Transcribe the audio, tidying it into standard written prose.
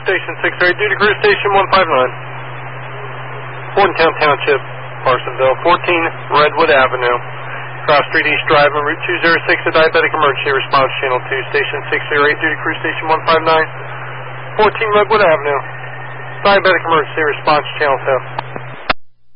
Station 608, due to Cruise Station 159. Bordentown Township, Parsonsville, 14 Redwood Avenue. Cross Street East Drive on Route 206, a diabetic emergency response, Channel 2, Station 608, due to Cruise Station 159, 14 Redwood Avenue. Diabetic emergency response, Channel 2.